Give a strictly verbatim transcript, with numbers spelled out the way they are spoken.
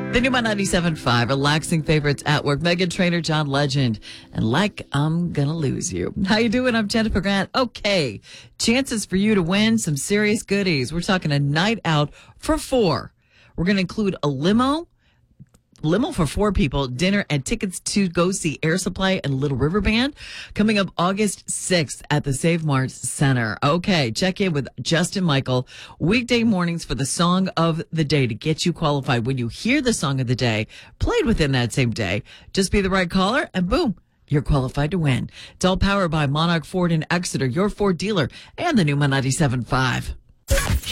The new ninety-seven point five, relaxing favorites at work. Meghan Trainor, John Legend, and Like I'm Gonna Lose You. How you doing? I'm Jennifer Grant. Okay, chances for you to win some serious goodies. We're talking a night out for four. We're going to include a limo, limo for four people, dinner, and tickets to go see Air Supply and Little River Band coming up August sixth at the Save Mart Center. Okay, check in with Justin Michael weekday mornings for the song of the day to get you qualified. When you hear the song of the day played within that same day, just be the right caller and boom, you're qualified to win. It's all powered by Monarch Ford in Exeter, your Ford dealer, and the new ninety-seven point five.